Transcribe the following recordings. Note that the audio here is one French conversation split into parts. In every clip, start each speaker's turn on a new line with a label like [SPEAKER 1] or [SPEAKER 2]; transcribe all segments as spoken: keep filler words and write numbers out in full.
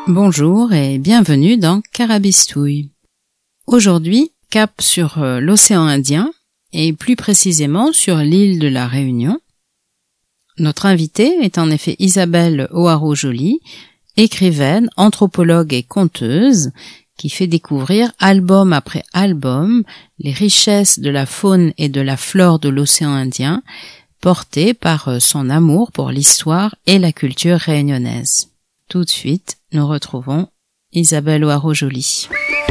[SPEAKER 1] Bonjour et bienvenue dans Carabistouille. Aujourd'hui, cap sur l'océan Indien et plus précisément sur l'île de la Réunion. Notre invitée est en effet Isabelle O'Haraud-Joly, écrivaine, anthropologue et conteuse, qui fait découvrir album après album les richesses de la faune et de la flore de l'océan Indien, portées par son amour pour l'histoire et la culture réunionnaise. Tout de suite, nous retrouvons Isabelle O'Haraud-Joly.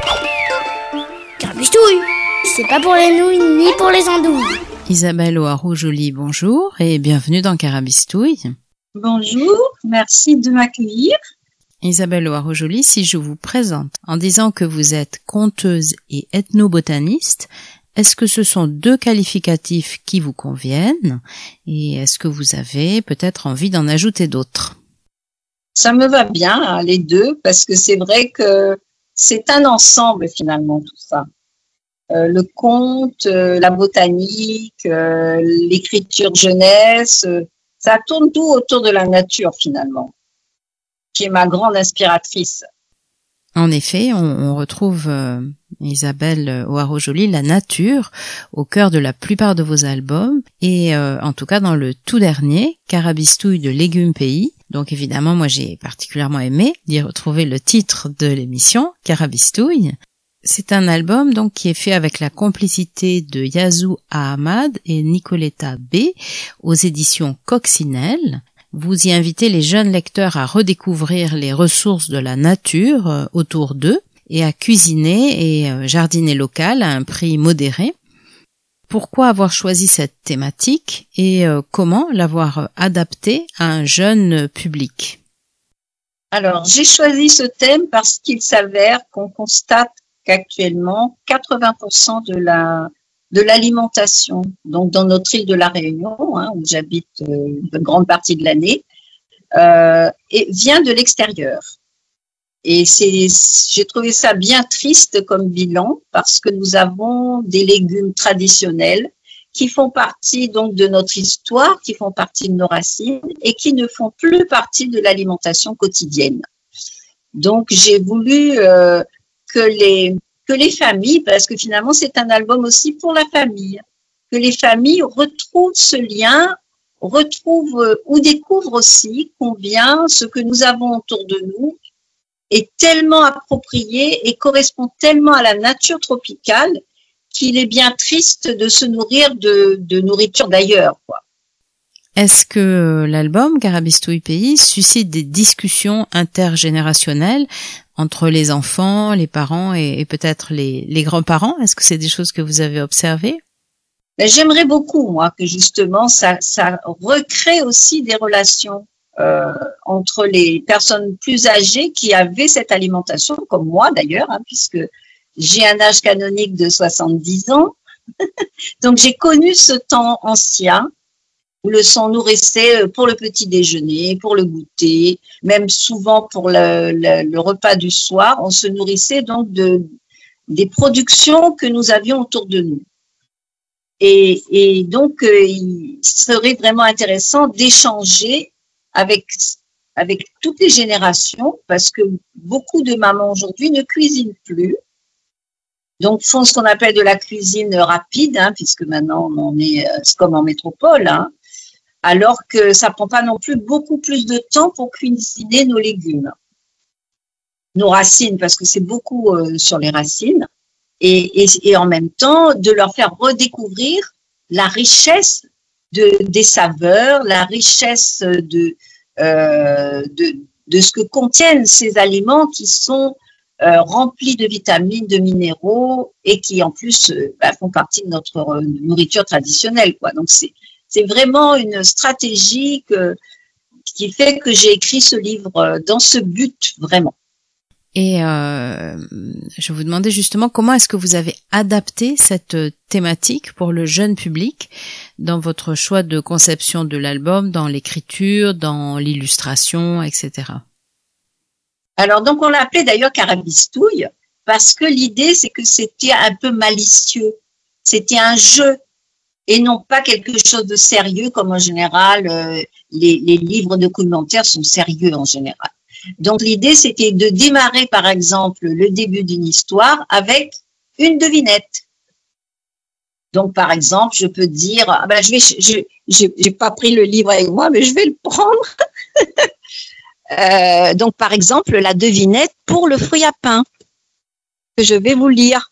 [SPEAKER 2] Carabistouille, c'est pas pour les nouilles ni pour les andouilles.
[SPEAKER 1] Isabelle O'Haraud-Joly, bonjour et bienvenue dans Carabistouille.
[SPEAKER 3] Bonjour, merci de m'accueillir.
[SPEAKER 1] Isabelle O'Haraud-Joly, si je vous présente en disant que vous êtes conteuse et ethnobotaniste, est-ce que ce sont deux qualificatifs qui vous conviennent et est-ce que vous avez peut-être envie d'en ajouter d'autres ?
[SPEAKER 3] Ça me va bien, hein, les deux, parce que c'est vrai que c'est un ensemble finalement tout ça. Euh, le conte, euh, la botanique, euh, l'écriture jeunesse, euh, ça tourne tout autour de la nature finalement, qui est ma grande inspiratrice.
[SPEAKER 1] En effet, on, on retrouve euh, Isabelle O'Haraud-Joly, la nature, au cœur de la plupart de vos albums, et euh, en tout cas dans le tout dernier, Carabistouille de Légumes Pays. Donc évidemment, moi j'ai particulièrement aimé d'y retrouver le titre de l'émission, Carabistouille. C'est un album donc qui est fait avec la complicité de Yazoo Ahmad et Nicoletta B aux éditions Coccinelle. Vous y invitez les jeunes lecteurs à redécouvrir les ressources de la nature euh, autour d'eux et à cuisiner et euh, jardiner local à un prix modéré. Pourquoi avoir choisi cette thématique et euh, comment l'avoir adaptée à un jeune public ?
[SPEAKER 3] Alors, j'ai choisi ce thème parce qu'il s'avère qu'on constate qu'actuellement, quatre-vingts pour cent de la de l'alimentation, donc dans notre île de la Réunion, hein, où j'habite euh, une grande partie de l'année, euh, et vient de l'extérieur. Et c'est, j'ai trouvé ça bien triste comme bilan parce que nous avons des légumes traditionnels qui font partie donc de notre histoire, qui font partie de nos racines et qui ne font plus partie de l'alimentation quotidienne. Donc j'ai voulu euh, que les que les familles, parce que finalement c'est un album aussi pour la famille, que les familles retrouvent ce lien, retrouvent euh, ou découvrent aussi combien ce que nous avons autour de nous est tellement approprié et correspond tellement à la nature tropicale qu'il est bien triste de se nourrir de, de nourriture d'ailleurs, quoi.
[SPEAKER 1] Est-ce que l'album Carabistouille Pays suscite des discussions intergénérationnelles entre les enfants, les parents et, et peut-être les, les grands-parents ? Est-ce que c'est des choses que vous avez observées ?
[SPEAKER 3] Ben, j'aimerais beaucoup, moi, que justement ça, ça recrée aussi des relations euh, entre les personnes plus âgées qui avaient cette alimentation, comme moi d'ailleurs, hein, puisque j'ai un âge canonique de soixante-dix ans. Donc j'ai connu ce temps ancien où le sang nourrissait pour le petit déjeuner, pour le goûter, même souvent pour le, le, le repas du soir. On se nourrissait donc de des productions que nous avions autour de nous. Et, et donc, euh, il serait vraiment intéressant d'échanger avec avec toutes les générations, parce que beaucoup de mamans aujourd'hui ne cuisinent plus. Donc, font ce qu'on appelle de la cuisine rapide, hein, puisque maintenant on est euh, comme en métropole, hein, alors que ça prend pas non plus beaucoup plus de temps pour cuisiner nos légumes, nos racines, parce que c'est beaucoup euh, sur les racines, et, et, et en même temps de leur faire redécouvrir la richesse de, des saveurs, la richesse de, euh, de, de ce que contiennent ces aliments qui sont euh, remplis de vitamines, de minéraux, et qui en plus euh, bah, font partie de notre euh, nourriture traditionnelle, quoi. Donc c'est C'est vraiment une stratégie que, qui fait que j'ai écrit ce livre dans ce but, vraiment.
[SPEAKER 1] Et euh, je vous demandais justement comment est-ce que vous avez adapté cette thématique pour le jeune public dans votre choix de conception de l'album, dans l'écriture, dans l'illustration, et cetera.
[SPEAKER 3] Alors, donc, on l'a appelé d'ailleurs Carabistouille parce que l'idée, c'est que c'était un peu malicieux. C'était un jeu. Et non pas quelque chose de sérieux, comme en général, euh, les, les livres documentaires sont sérieux en général. Donc l'idée, c'était de démarrer, par exemple, le début d'une histoire avec une devinette. Donc, par exemple, je peux dire, ah ben, je vais, je, je, j'ai pas pris le livre avec moi, mais je vais le prendre. euh, donc, par exemple, la devinette pour le fruit à pain que je vais vous lire.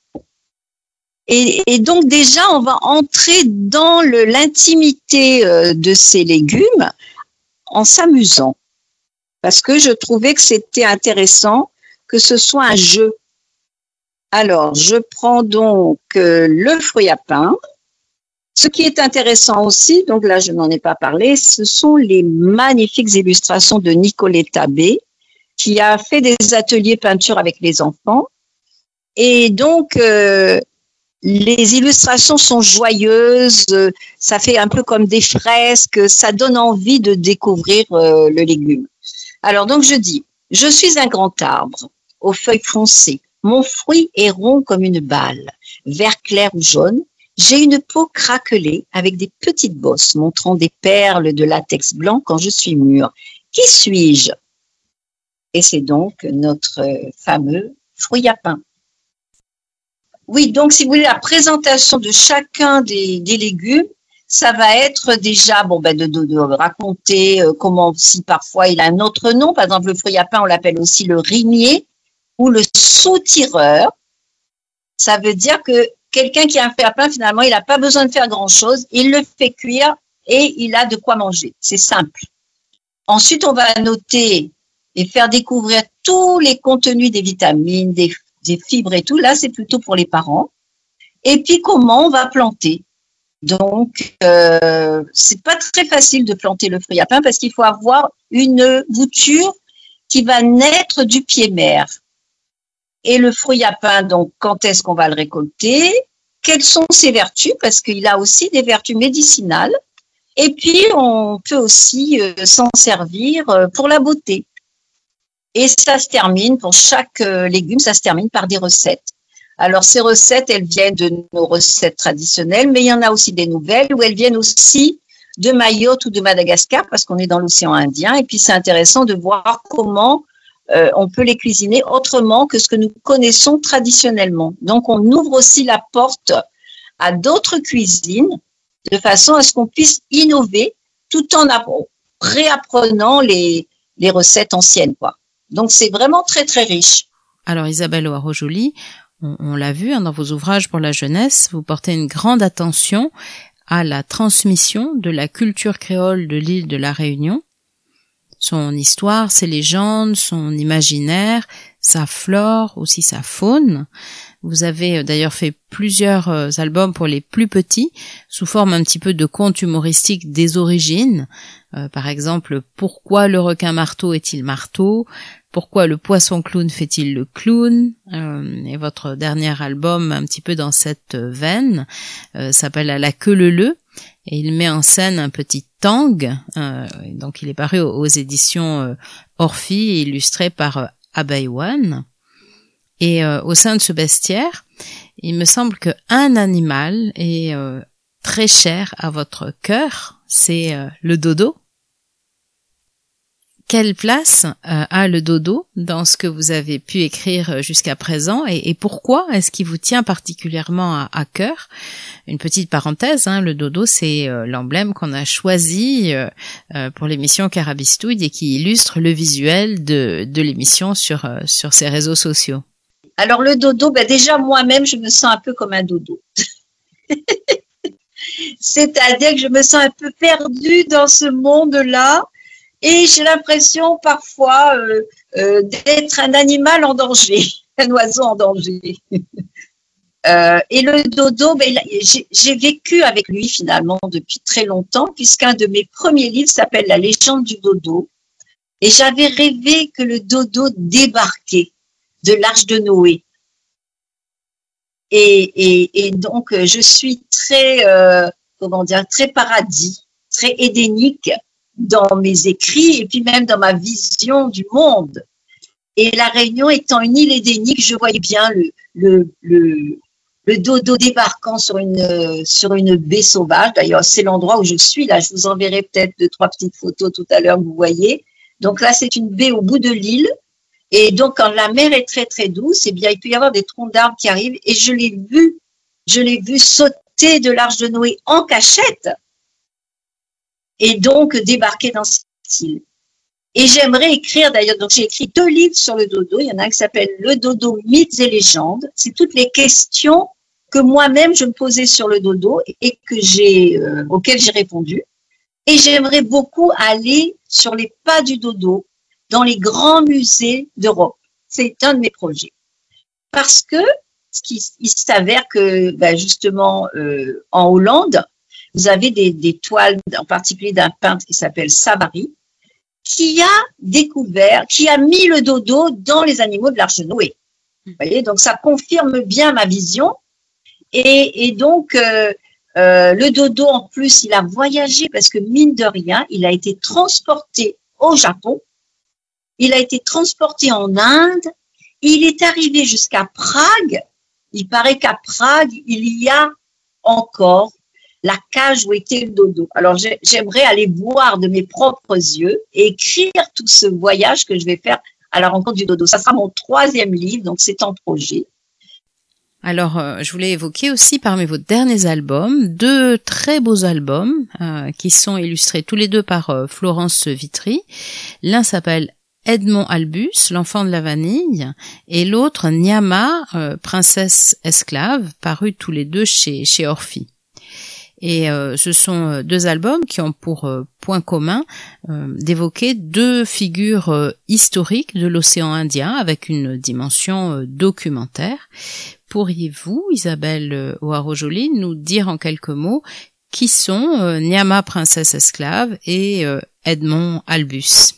[SPEAKER 3] Et, et donc déjà, on va entrer dans le, l'intimité euh, de ces légumes en s'amusant, parce que je trouvais que c'était intéressant que ce soit un jeu. Alors, je prends donc euh, le fruit à pain. Ce qui est intéressant aussi, donc là je n'en ai pas parlé, ce sont les magnifiques illustrations de Nicoletta B, qui a fait des ateliers peinture avec les enfants. Et donc, euh, les illustrations sont joyeuses, ça fait un peu comme des fresques, ça donne envie de découvrir euh, le légume. Alors donc je dis, je suis un grand arbre aux feuilles foncées, mon fruit est rond comme une balle, vert clair ou jaune, j'ai une peau craquelée avec des petites bosses montrant des perles de latex blanc quand je suis mûre. Qui suis-je? Et c'est donc notre fameux fruit à pain. Oui, donc si vous voulez la présentation de chacun des, des légumes, ça va être déjà bon ben de, de, de raconter euh, comment si parfois il a un autre nom. Par exemple, le fruit à pain, on l'appelle aussi le rimier ou le sautireur. Ça veut dire que quelqu'un qui a un fruit à pain, finalement, il n'a pas besoin de faire grand-chose. Il le fait cuire et il a de quoi manger. C'est simple. Ensuite, on va noter et faire découvrir tous les contenus des vitamines, des, des fibres et tout. Là, c'est plutôt pour les parents. Et puis, comment on va planter. Donc, euh, c'est pas très facile de planter le fruit à pain parce qu'il faut avoir une bouture qui va naître du pied mère. Et le fruit à pain, donc, quand est-ce qu'on va le récolter? Quelles sont ses vertus? Parce qu'il a aussi des vertus médicinales. Et puis, on peut aussi euh, s'en servir euh, pour la beauté. Et ça se termine, pour chaque euh, légume, ça se termine par des recettes. Alors, ces recettes, elles viennent de nos recettes traditionnelles, mais il y en a aussi des nouvelles, ou elles viennent aussi de Mayotte ou de Madagascar, parce qu'on est dans l'océan Indien. Et puis, c'est intéressant de voir comment euh, on peut les cuisiner autrement que ce que nous connaissons traditionnellement. Donc, on ouvre aussi la porte à d'autres cuisines, de façon à ce qu'on puisse innover tout en réapprenant les, les recettes anciennes, quoi. Donc, c'est vraiment très, très riche.
[SPEAKER 1] Alors, Isabelle Hoareau-Joly, on, on l'a vu hein, dans vos ouvrages pour la jeunesse, vous portez une grande attention à la transmission de la culture créole de l'île de la Réunion. Son histoire, ses légendes, son imaginaire, sa flore, aussi sa faune. Vous avez d'ailleurs fait plusieurs albums pour les plus petits, sous forme un petit peu de contes humoristiques des origines. Euh, par exemple, pourquoi le requin marteau est-il marteau? Pourquoi le poisson clown fait-il le clown? euh, Et votre dernier album, un petit peu dans cette veine, euh, s'appelle À la queue leu leu. Et il met en scène un petit tang. Euh, donc il est paru aux, aux éditions euh, Orphi, illustré par euh, Abaywan. Et euh, au sein de ce bestiaire, il me semble que un animal est euh, très cher à votre cœur, c'est euh, le dodo. Quelle place euh, a le dodo dans ce que vous avez pu écrire jusqu'à présent et, et pourquoi est-ce qu'il vous tient particulièrement à, à cœur? Une petite parenthèse, hein, le dodo c'est euh, l'emblème qu'on a choisi euh, euh, pour l'émission Carabistouille et qui illustre le visuel de, de l'émission sur, euh, sur ses réseaux sociaux.
[SPEAKER 3] Alors le dodo, ben déjà moi-même je me sens un peu comme un dodo. C'est-à-dire que je me sens un peu perdue dans ce monde-là. Et j'ai l'impression parfois euh, euh, d'être un animal en danger, un oiseau en danger. euh, et le dodo, ben, j'ai, j'ai vécu avec lui finalement depuis très longtemps, puisqu'un de mes premiers livres s'appelle La légende du dodo. Et j'avais rêvé que le dodo débarquait de l'arche de Noé. Et, et, et donc, je suis très, euh, comment dire, très paradis, très édénique dans mes écrits et puis même dans ma vision du monde. Et la Réunion étant une île édénique, je voyais bien le, le, le, le dodo débarquant sur une, sur une baie sauvage. D'ailleurs, c'est l'endroit où je suis là. Je vous enverrai peut-être deux, trois petites photos tout à l'heure que vous voyez. Donc là, c'est une baie au bout de l'île. Et donc, quand la mer est très, très douce, eh bien, il peut y avoir des troncs d'arbres qui arrivent. Et je l'ai vu, je l'ai vu sauter de l'Arche de Noé en cachette et donc débarquer dans cette île. Et j'aimerais écrire, d'ailleurs, donc j'ai écrit deux livres sur le dodo. Il y en a un qui s'appelle Le dodo, mythes et légendes. C'est toutes les questions que moi-même je me posais sur le dodo et que j'ai, euh, auxquelles j'ai répondu. Et j'aimerais beaucoup aller sur les pas du dodo dans les grands musées d'Europe. C'est un de mes projets. Parce que, ce qui, il s'avère que, ben justement, euh, en Hollande, vous avez des, des toiles, en particulier d'un peintre qui s'appelle Savary, qui a découvert, qui a mis le dodo dans les animaux de l'Arche de Noé. Vous voyez, donc ça confirme bien ma vision. Et, et donc, euh, euh, le dodo, en plus, il a voyagé parce que, mine de rien, il a été transporté au Japon, il a été transporté en Inde, il est arrivé jusqu'à Prague. Il paraît qu'à Prague, il y a encore la cage où était le dodo. Alors, j'aimerais aller voir de mes propres yeux et écrire tout ce voyage que je vais faire à la rencontre du dodo. Ça sera mon troisième livre, donc c'est en projet.
[SPEAKER 1] Alors, euh, je voulais évoquer aussi parmi vos derniers albums, deux très beaux albums euh, qui sont illustrés tous les deux par euh, Florence Vitry. L'un s'appelle Edmond Albus, l'enfant de la vanille, et l'autre Nyama, euh, princesse esclave, parus tous les deux chez, chez Orphie. Et euh, ce sont deux albums qui ont pour euh, point commun euh, d'évoquer deux figures euh, historiques de l'océan Indien avec une dimension euh, documentaire. Pourriez-vous, Isabelle Hoareau-Joly, nous dire en quelques mots qui sont euh, Nyama, princesse esclave, et euh, Edmond Albus?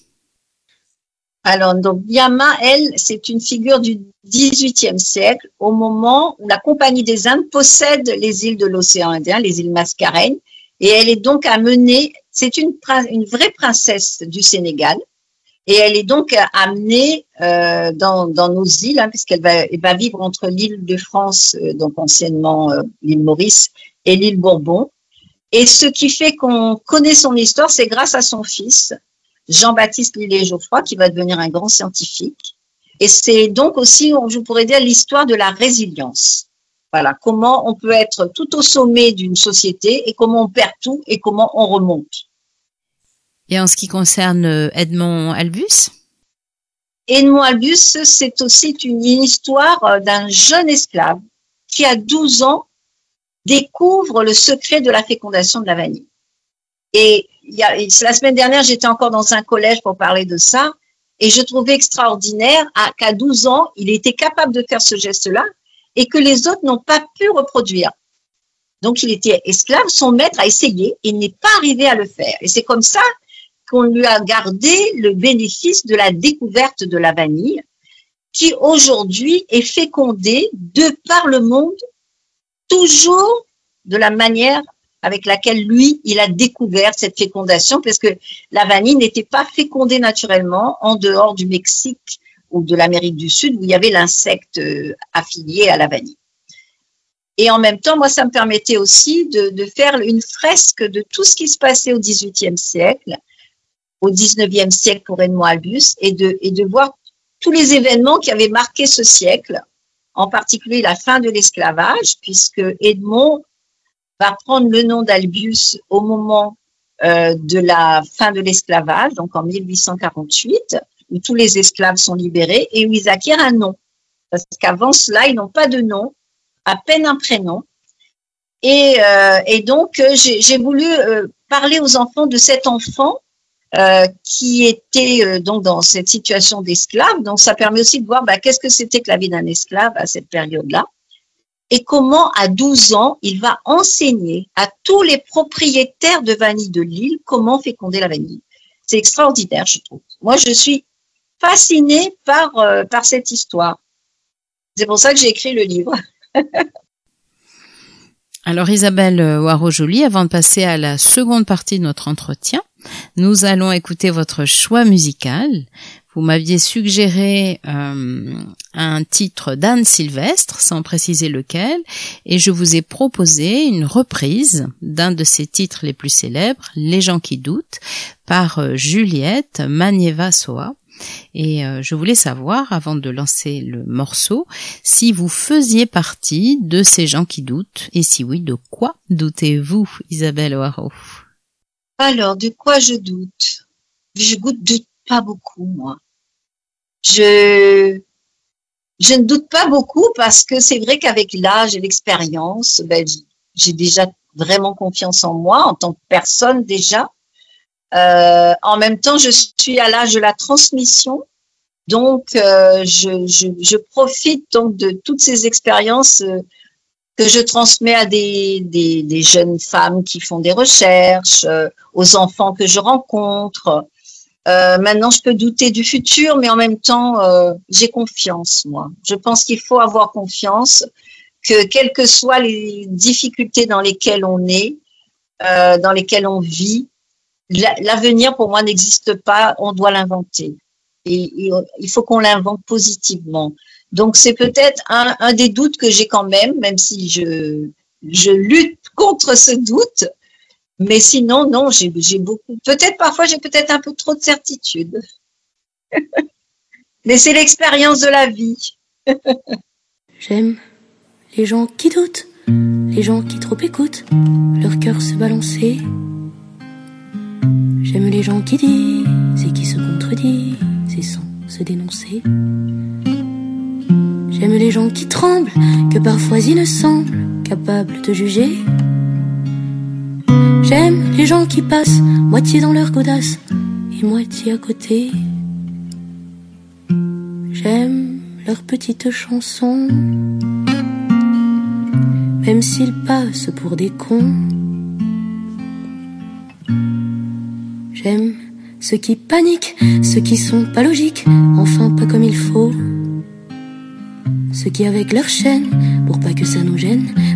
[SPEAKER 3] Alors, donc, Nyama, elle, c'est une figure du dix-huitième siècle, au moment où la Compagnie des Indes possède les îles de l'océan Indien, les îles Mascareignes, et elle est donc amenée, c'est une, une vraie princesse du Sénégal, et elle est donc amenée euh, dans, dans nos îles, hein, puisqu'elle va, elle va vivre entre l'île de France, euh, donc anciennement euh, l'île Maurice, et l'île Bourbon. Et ce qui fait qu'on connaît son histoire, c'est grâce à son fils, Jean-Baptiste Lillet-Geoffroy, qui va devenir un grand scientifique. Et c'est donc aussi, je pourrais dire, l'histoire de la résilience. Voilà, comment on peut être tout au sommet d'une société et comment on perd tout et comment on remonte.
[SPEAKER 1] Et en ce qui concerne Edmond Albus?
[SPEAKER 3] Edmond Albus, c'est aussi une histoire d'un jeune esclave qui, à douze ans, découvre le secret de la fécondation de la vanille. Et il y a, la semaine dernière, j'étais encore dans un collège pour parler de ça, et je trouvais extraordinaire à, qu'à douze ans, il était capable de faire ce geste-là et que les autres n'ont pas pu reproduire. Donc, il était esclave, son maître a essayé et il n'est pas arrivé à le faire. Et c'est comme ça qu'on lui a gardé le bénéfice de la découverte de la vanille, qui aujourd'hui est fécondée de par le monde, toujours de la manière avec laquelle lui, il a découvert cette fécondation, parce que la vanille n'était pas fécondée naturellement en dehors du Mexique ou de l'Amérique du Sud, où il y avait l'insecte affilié à la vanille. Et en même temps, moi, ça me permettait aussi de, de faire une fresque de tout ce qui se passait au dix-huitième siècle, au dix-neuvième siècle pour Edmond Albus, et de, et de voir tous les événements qui avaient marqué ce siècle, en particulier la fin de l'esclavage, puisque Edmond va prendre le nom d'Albius au moment euh, de la fin de l'esclavage, donc en mille huit cent quarante-huit, où tous les esclaves sont libérés et où ils acquièrent un nom. Parce qu'avant cela, ils n'ont pas de nom, à peine un prénom. Et, euh, et donc, j'ai, j'ai voulu euh, parler aux enfants de cet enfant euh, qui était euh, donc dans cette situation d'esclave. Donc, ça permet aussi de voir bah, qu'est-ce que c'était que la vie d'un esclave à cette période-là. Et comment, à douze ans, il va enseigner à tous les propriétaires de vanille de l'île comment féconder la vanille. C'est extraordinaire, je trouve. Moi, je suis fascinée par, euh, par cette histoire. C'est pour ça que j'ai écrit le livre.
[SPEAKER 1] Alors, Isabelle Hoareau-Joly, avant de passer à la seconde partie de notre entretien, nous allons écouter votre choix musical. Vous m'aviez suggéré euh, un titre d'Anne Sylvestre, sans préciser lequel, et je vous ai proposé une reprise d'un de ses titres les plus célèbres, Les gens qui doutent, par euh, Juliette Manieva-Soa. Et euh, je voulais savoir, avant de lancer le morceau, si vous faisiez partie de ces gens qui doutent, et si oui, de quoi doutez-vous, Isabelle Hoareau?
[SPEAKER 3] Alors, de quoi je doute? Je doute pas beaucoup, moi. Je, je ne doute pas beaucoup parce que c'est vrai qu'avec l'âge et l'expérience, ben, j'ai déjà vraiment confiance en moi, en tant que personne déjà. Euh, en même temps, je suis à l'âge de la transmission, donc euh, je, je, je profite donc de toutes ces expériences euh, que je transmets à des, des, des jeunes femmes qui font des recherches, euh, aux enfants que je rencontre. Euh, maintenant, je peux douter du futur, mais en même temps, euh, j'ai confiance, moi. Je pense qu'il faut avoir confiance que, quelles que soient les difficultés dans lesquelles on est, euh, dans lesquelles on vit, l'avenir, pour moi, n'existe pas, on doit l'inventer. Et, et il faut qu'on l'invente positivement. Donc, c'est peut-être un, un des doutes que j'ai quand même, même si je, je lutte contre ce doute. Mais sinon, non, j'ai, j'ai beaucoup. Peut-être parfois, j'ai peut-être un peu trop de certitude. Mais c'est l'expérience de la vie.
[SPEAKER 4] J'aime les gens qui doutent, les gens qui trop écoutent leur cœur se balancer. J'aime les gens qui disent et qui se contredisent et sans se dénoncer. J'aime les gens qui tremblent, que parfois ils ne semblent capables de juger. J'aime les gens qui passent moitié dans leur godasse et moitié à côté. J'aime leurs petites chansons, même s'ils passent pour des cons. J'aime ceux qui paniquent, ceux qui sont pas logiques, enfin pas comme il faut. Ceux qui avec leur chaîne, pour pas que ça nous gêne,